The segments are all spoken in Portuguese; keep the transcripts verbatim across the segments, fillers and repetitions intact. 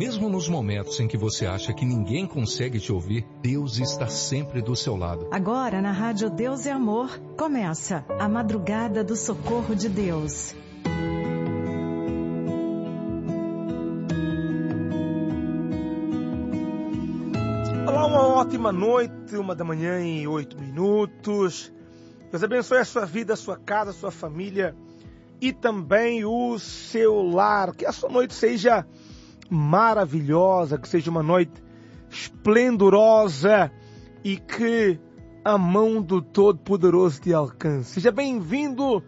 Mesmo nos momentos em que você acha que ninguém consegue te ouvir, Deus está sempre do seu lado. Agora na Rádio Deus é Amor, começa a Madrugada do Socorro de Deus. Olá, uma ótima noite, uma da manhã e oito minutos. Deus abençoe a sua vida, a sua casa, a sua família e também o seu lar. Que a sua noite seja maravilhosa, que seja uma noite esplendorosa e que a mão do Todo-Poderoso te alcance. Seja bem-vindo.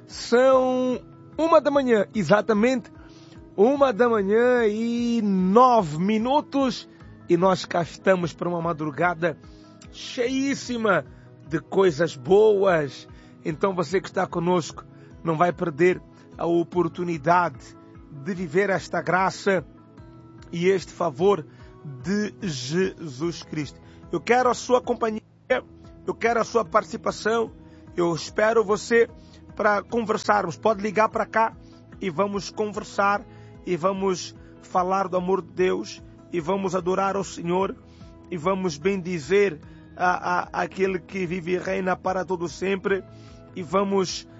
São uma da manhã, exatamente uma da manhã e nove minutos. E nós cá estamos para uma madrugada cheíssima de coisas boas. Então você que está conosco não vai perder a oportunidade de viver esta graça e este favor de Jesus Cristo. Eu quero a sua companhia, eu quero a sua participação, eu espero você para conversarmos. Pode ligar para cá e vamos conversar e vamos falar do amor de Deus e vamos adorar ao Senhor e vamos bendizer a, a, aquele que vive e reina para todo sempre e vamos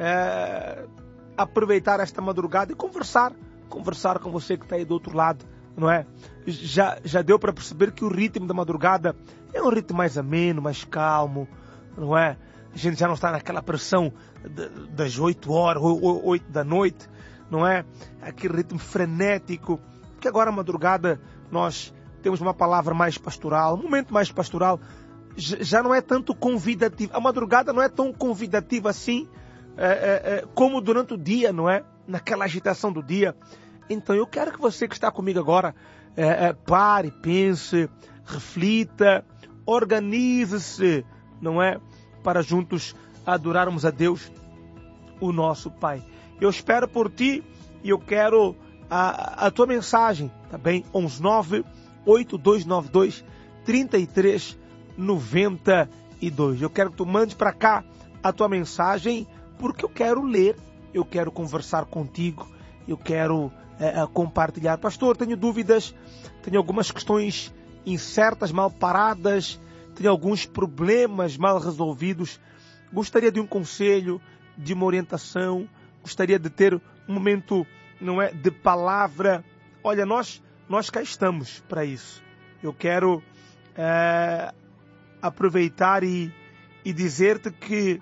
é, aproveitar esta madrugada e conversar, conversar com você que está aí do outro lado, não é? Já, já deu para perceber que o ritmo da madrugada é um ritmo mais ameno, mais calmo, não é? A gente já não está naquela pressão de, das oito horas, oito da noite, não é? Aquele ritmo frenético, porque agora a madrugada nós temos uma palavra mais pastoral, um momento mais pastoral, já não é tanto convidativo. A madrugada não é tão convidativa assim é, é, é, como durante o dia, não é? Naquela agitação do dia. Então eu quero que você que está comigo agora é, é, pare, pense, reflita, organize-se, não é? Para juntos adorarmos a Deus, o nosso Pai. Eu espero por ti e eu quero a, a tua mensagem, tá bem? onze nove oito dois nove dois três três nove dois. Eu quero que tu mandes para cá a tua mensagem porque eu quero ler, eu quero conversar contigo, eu quero é, compartilhar. Pastor, tenho dúvidas, tenho algumas questões incertas, mal paradas, tenho alguns problemas mal resolvidos. Gostaria de um conselho, de uma orientação, gostaria de ter um momento, não é, de palavra. Olha, nós, nós cá estamos para isso. Eu quero é, aproveitar e, e dizer-te que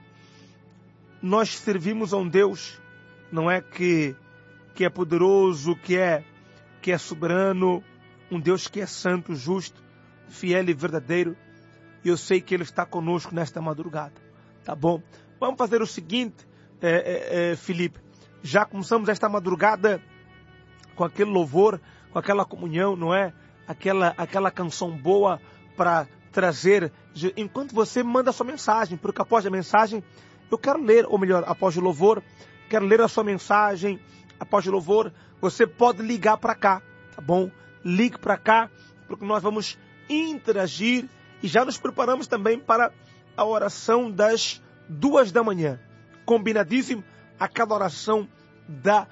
nós servimos a um Deus, não é, que, que é poderoso, que é, que é soberano, um Deus que é santo, justo, fiel e verdadeiro. E eu sei que Ele está conosco nesta madrugada, tá bom? Vamos fazer o seguinte, é, é, é, Felipe. Já começamos esta madrugada com aquele louvor, com aquela comunhão, não é? Aquela, aquela canção boa para trazer. Enquanto você manda a sua mensagem, porque após a mensagem eu quero ler, ou melhor, após o louvor, quero ler a sua mensagem. Após o louvor, você pode ligar para cá, tá bom? Ligue para cá, porque nós vamos interagir e já nos preparamos também para a oração das duas da manhã. Combinadíssimo? Aquela oração da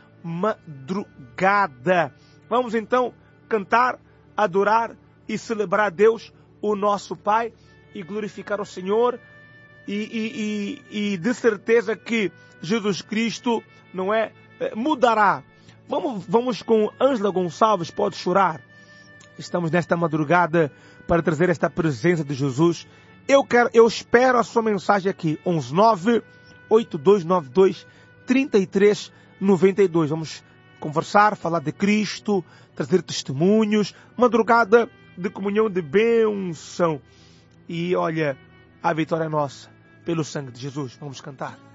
madrugada. Vamos então cantar, adorar e celebrar a Deus, o nosso Pai, e glorificar o Senhor. E, e, e, e de certeza que Jesus Cristo, não é, mudará. Vamos, vamos com Ângela Gonçalves, Pode Chorar. Estamos nesta madrugada para trazer esta presença de Jesus. Eu quero, eu espero a sua mensagem aqui, onze nove oito dois nove dois três três nove dois. Vamos conversar, falar de Cristo, trazer testemunhos, madrugada de comunhão, de bênção. E olha, a vitória é nossa, pelo sangue de Jesus. Vamos cantar.